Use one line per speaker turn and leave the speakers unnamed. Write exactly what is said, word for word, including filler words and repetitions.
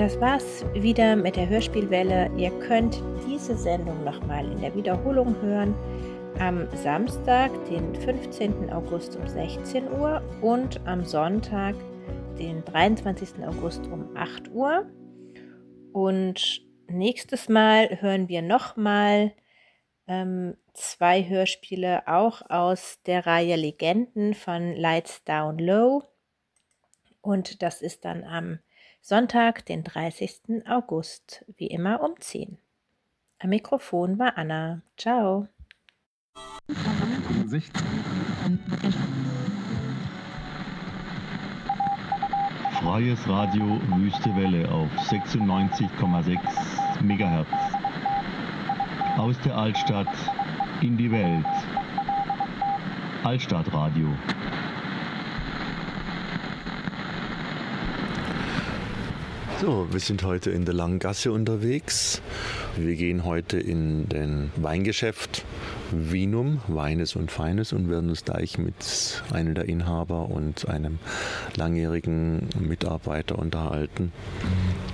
Das war's wieder mit der Hörspielwelle. Ihr könnt diese Sendung nochmal in der Wiederholung hören am Samstag, den fünfzehnten August um sechzehn Uhr und am Sonntag, den dreiundzwanzigsten August um acht Uhr. Und nächstes Mal hören wir nochmal ähm, zwei Hörspiele auch aus der Reihe Legenden von Lights Down Low. Und das ist dann am Sonntag, den dreißigsten August, wie immer um zehn. Am Mikrofon war Anna. Ciao.
Freies Radio Wüste Welle auf sechsundneunzig Komma sechs Megahertz. Aus der Altstadt in die Welt. Altstadtradio. So, wir sind heute in der Langen Gasse unterwegs. Wir gehen heute in den Weingeschäft Vinum, Weines und Feines, und werden uns gleich mit einem der Inhaber und einem langjährigen Mitarbeiter unterhalten.